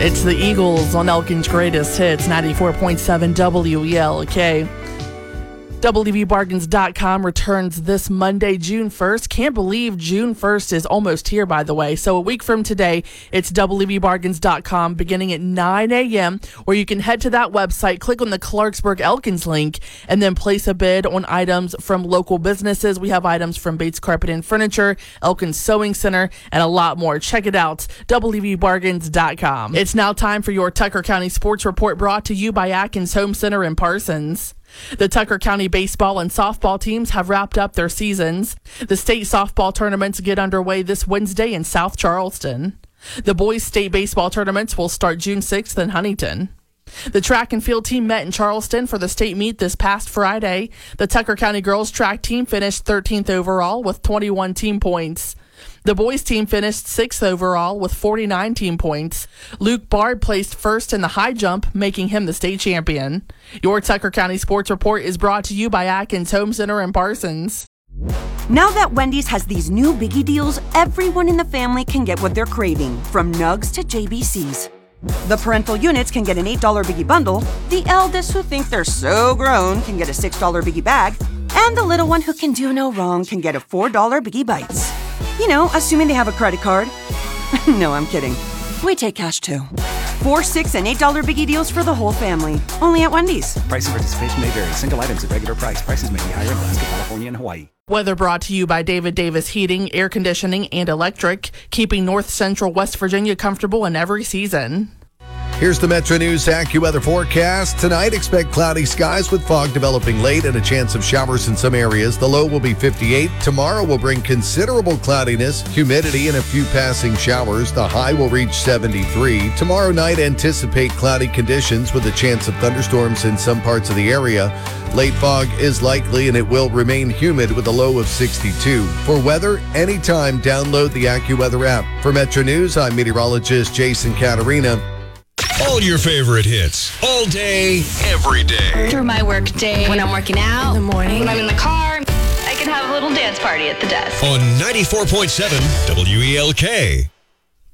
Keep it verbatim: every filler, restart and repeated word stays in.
It's the Eagles on Elkin's Greatest Hits, ninety-four point seven W E L K. W V bargains dot com returns this Monday, June first. Can't believe June first is almost here, by the way. So a week from today, it's W V bargains dot com beginning at nine a.m., where you can head to that website, click on the Clarksburg Elkins link, and then place a bid on items from local businesses. We have items from Bates Carpet and Furniture, Elkins Sewing Center, and a lot more. Check it out, W V bargains dot com. It's now time for your Tucker County Sports Report, brought to you by Atkins Home Center in Parsons. The Tucker County baseball and softball teams have wrapped up their seasons. The state softball tournaments get underway this Wednesday in South Charleston. The boys' state baseball tournaments will start June sixth in Huntington. The track and field team met in Charleston for the state meet this past Friday. The Tucker County girls track team finished thirteenth overall with twenty-one team points. The boys team finished sixth overall with forty-nine team points. Luke Bard placed first in the high jump, making him the state champion. Your Tucker County Sports Report is brought to you by Atkins Home Center in Parsons. Now that Wendy's has these new biggie deals, everyone in the family can get what they're craving, from nugs to J B Cs. The parental units can get an eight dollar biggie bundle, the eldest who think they're so grown can get a six dollar biggie bag, and the little one who can do no wrong can get a four dollar biggie bites. You know, assuming they have a credit card. No, I'm kidding. We take cash too. Four, six, and eight dollar biggie deals for the whole family. Only at Wendy's. Price and participation may vary. Single items at regular price. Prices may be higher in Alaska, California, and Hawaii. Weather brought to you by David Davis Heating, Air Conditioning, and Electric, keeping North Central West Virginia comfortable in every season. Here's the Metro News AccuWeather forecast. Tonight, expect cloudy skies with fog developing late and a chance of showers in some areas. The low will be fifty-eight. Tomorrow will bring considerable cloudiness, humidity, and a few passing showers. The high will reach seventy-three. Tomorrow night, anticipate cloudy conditions with a chance of thunderstorms in some parts of the area. Late fog is likely, and it will remain humid with a low of sixty-two. For weather, anytime, download the AccuWeather app. For Metro News, I'm meteorologist Jason Caterina. All your favorite hits, all day, every day. Through my work day, when I'm working out, in the morning, when I'm in the car, I can have a little dance party at the desk. On ninety-four point seven W E L K.